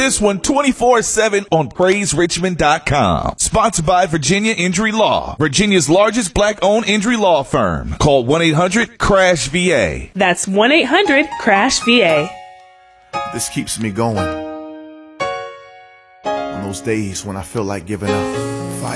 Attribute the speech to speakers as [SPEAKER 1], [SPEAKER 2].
[SPEAKER 1] this one 24/7 on PraiseRichmond.com. Sponsored by Virginia Injury Law, Virginia's largest black-owned injury law firm. Call 1-800-CRASH-VA.
[SPEAKER 2] That's 1-800-CRASH-VA.
[SPEAKER 3] This keeps me going on those days when I feel like giving up.